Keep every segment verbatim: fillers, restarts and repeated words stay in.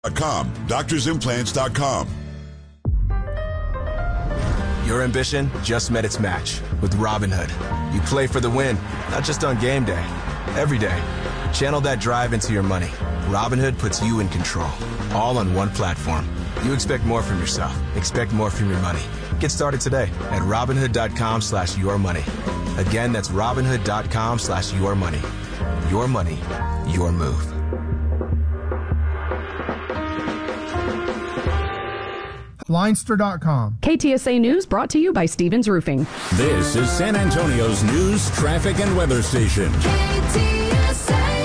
dot com. doctors implants dot com. Your ambition just met its match with Robinhood. You play for the win, not just on game day, every day. Channel that drive into your money. Robinhood puts you in control, all on one platform. You expect more from yourself. Expect more from your money. Get started today at Robinhood.com slash your money. Again, that's Robinhood.com slash your money. Your money, your move. Leinster dot com. K T S A News brought to you by Stevens Roofing. This is San Antonio's news, traffic, and weather station. K T S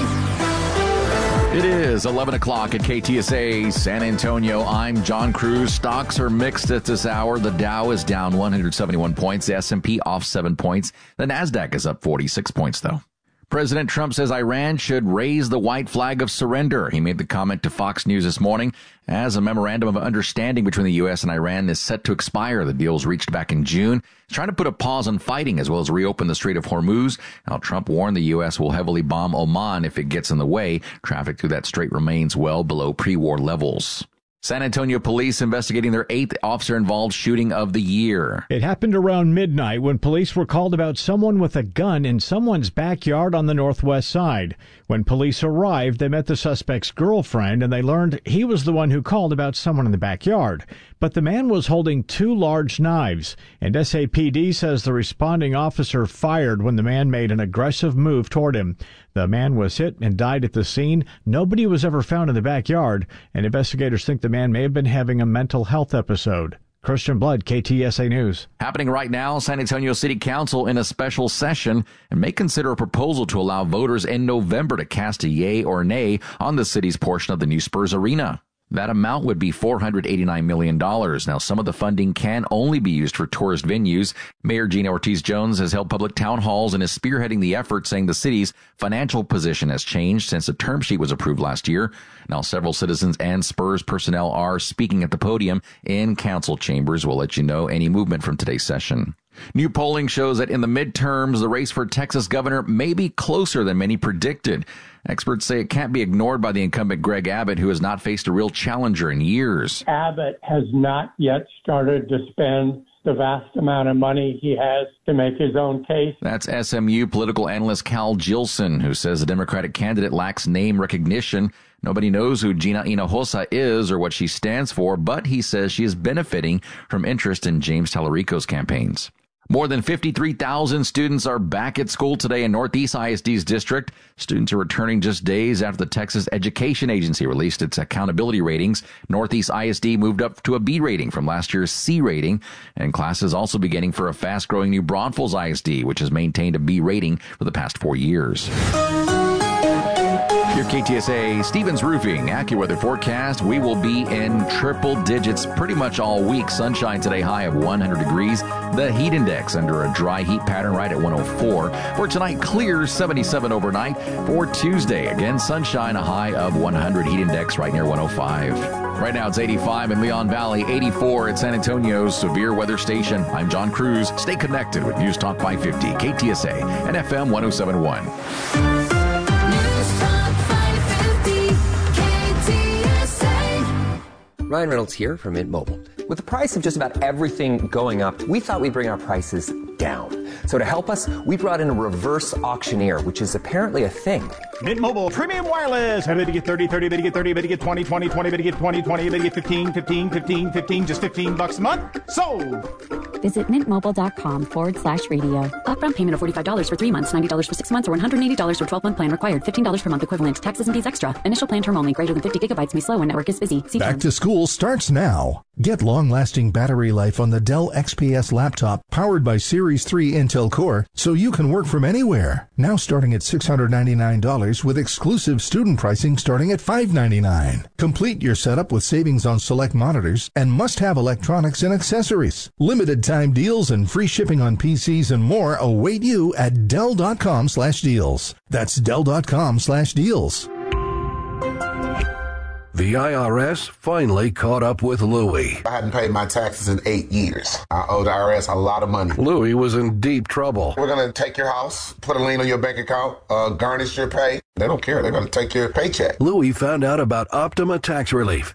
A. It is eleven o'clock at K T S A San Antonio. I'm John Cruz. Stocks are mixed at this hour. The Dow is down one hundred seventy-one points. The S and P off seven points. The NASDAQ is up forty-six points, though. President Trump says Iran should raise the white flag of surrender. He made the comment to Fox News this morning as a memorandum of understanding between the U S and Iran is set to expire. The deal was reached back in June. He's trying to put a pause on fighting as well as reopen the Strait of Hormuz. Now, Trump warned the U S will heavily bomb Oman if it gets in the way. Traffic through that strait remains well below pre-war levels. San Antonio police investigating their eighth officer-involved shooting of the year. It happened around midnight when police were called about someone with a gun in someone's backyard on the northwest side. When police arrived, they met the suspect's girlfriend, and they learned he was the one who called about someone in the backyard. But the man was holding two large knives, and S A P D says the responding officer fired when the man made an aggressive move toward him. The man was hit and died at the scene. Nobody was ever found in the backyard, and investigators think the man may have been having a mental health episode. Christian Blood, K T S A News. Happening right now, San Antonio City Council in a special session and may consider a proposal to allow voters in November to cast a yay or nay on the city's portion of the new Spurs Arena. That amount would be four hundred eighty-nine million dollars. Now, some of the funding can only be used for tourist venues. Mayor Gina Ortiz-Jones has held public town halls and is spearheading the effort, saying the city's financial position has changed since the term sheet was approved last year. Now, several citizens and Spurs personnel are speaking at the podium in council chambers. We'll let you know any movement from today's session. New polling shows that in the midterms, the race for Texas governor may be closer than many predicted. Experts say it can't be ignored by the incumbent Greg Abbott, who has not faced a real challenger in years. Abbott has not yet started to spend the vast amount of money he has to make his own case. That's S M U political analyst Cal Gilson, who says the Democratic candidate lacks name recognition. Nobody knows who Gina Hinojosa is or what she stands for, but he says she is benefiting from interest in James Tallarico's campaigns. More than fifty-three thousand students are back at school today in Northeast I S D's district. Students are returning just days after the Texas Education Agency released its accountability ratings. Northeast I S D moved up to a B rating from last year's C rating, and classes also beginning for a fast-growing New Braunfels I S D, which has maintained a B rating for the past four years. Your K T S A Stevens Roofing AccuWeather forecast. We will be in triple digits pretty much all week. Sunshine today, high of one hundred degrees. The heat index under a dry heat pattern right at one oh four. For tonight, clear seventy-seven overnight. For Tuesday, again, sunshine, a high of one hundred. Heat index right near one oh five. Right now, it's eighty-five in Leon Valley, eighty-four at San Antonio's severe weather station. I'm John Cruz. Stay connected with News Talk five fifty, K T S A, and F M one oh seven point one. Ryan Reynolds here from Mint Mobile. With the price of just about everything going up, we thought we'd bring our prices down. So to help us, we brought in a reverse auctioneer, which is apparently a thing. Mint Mobile Premium Wireless. Better get thirty, thirty, better get thirty, better get twenty, twenty, twenty, better get twenty, twenty, better get fifteen, fifteen, fifteen, fifteen, just fifteen bucks a month. Sold! Visit mintmobile.com forward slash radio. Upfront payment of forty-five dollars for three months, ninety dollars for six months, or one hundred eighty dollars for twelve-month plan required. fifteen dollars per month equivalent. Taxes and fees extra. Initial plan term only. Greater than fifty gigabytes may slow when network is busy. See Back terms. to school starts now. Get long-lasting battery life on the Dell X P S laptop powered by Series three Intel Core so you can work from anywhere. Now starting at six hundred ninety-nine dollars with exclusive student pricing starting at five hundred ninety-nine dollars. Complete your setup with savings on select monitors and must-have electronics and accessories. Limited time deals and free shipping on P Cs and more await you at Dell.com slash deals. That's Dell.com slash deals. The I R S finally caught up with Louie. I hadn't paid my taxes in eight years. I owed the I R S a lot of money. Louie was in deep trouble. We're going to take your house, put a lien on your bank account, uh, garnish your pay. They don't care. They're going to take your paycheck. Louie found out about Optima Tax Relief